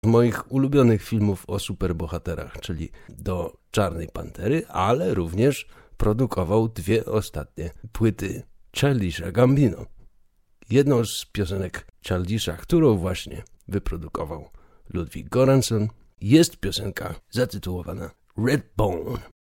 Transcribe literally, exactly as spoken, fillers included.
z moich ulubionych filmów o superbohaterach, czyli do Czarnej Pantery, ale również produkował dwie ostatnie płyty Childisha Gambino. Jedną z piosenek Childisha, którą właśnie wyprodukował Ludwig Göransson, jest piosenka zatytułowana Red Bone.